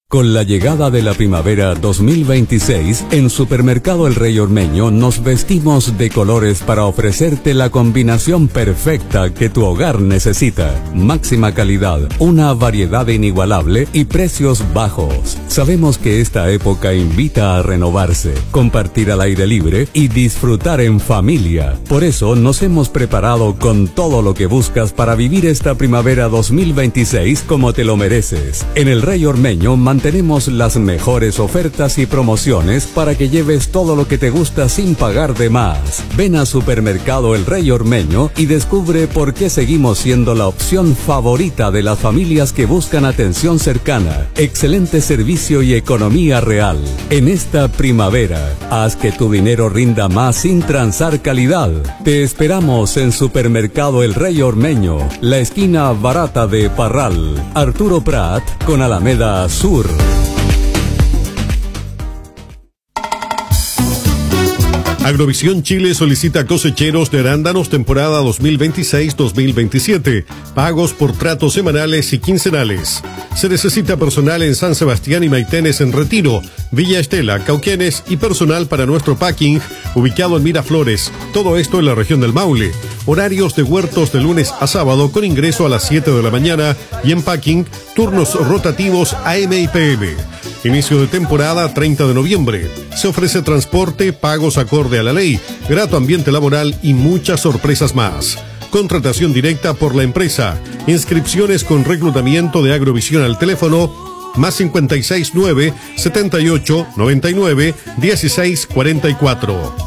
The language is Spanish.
Con la llegada de la primavera 2026, en Supermercado El Rey Ormeño nos vestimos de colores para ofrecerte la combinación perfecta que tu hogar necesita. Máxima calidad, una variedad inigualable y precios bajos. Sabemos que esta época invita a renovarse, compartir al aire libre y disfrutar en familia. Por eso nos hemos preparado con todo lo que buscas para vivir esta primavera 2026 como te lo mereces. En El Rey Ormeño tenemos las mejores ofertas y promociones para que lleves todo lo que te gusta sin pagar de más. Ven a Supermercado El Rey Ormeño y descubre por qué seguimos siendo la opción favorita de las familias que buscan atención cercana, excelente servicio y economía real. En esta primavera, haz que tu dinero rinda más sin transar calidad. Te esperamos en Supermercado El Rey Ormeño, la esquina barata de Parral, Arturo Prat con Alameda Sur. Agrovisión Chile solicita cosecheros de arándanos temporada 2026-2027. Pagos por tratos semanales y quincenales. Se necesita personal en San Sebastián y Maitenes en Retiro, Villa Estela, Cauquenes y personal para nuestro packing ubicado en Miraflores. Todo esto en la región del Maule. Horarios de huertos de lunes a sábado con ingreso a las 7 de la mañana y en packing turnos rotativos AM y PM. Inicio de temporada 30 de noviembre. Se ofrece transporte, pagos acorde a la ley, grato ambiente laboral y muchas sorpresas más. Contratación directa por la empresa. Inscripciones con reclutamiento de Agrovisión al teléfono +569 78 99 16 44.